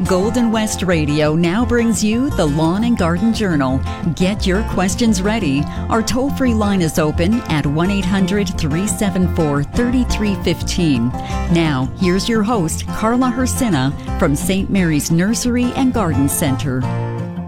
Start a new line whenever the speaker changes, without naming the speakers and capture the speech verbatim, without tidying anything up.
Golden West Radio now brings you the Lawn and Garden Journal. Get your questions ready. Our toll-free line is open at one eight hundred, three seven four, three three one five. Now, here's your host, Carla Hersina from Saint Mary's Nursery and Garden Center.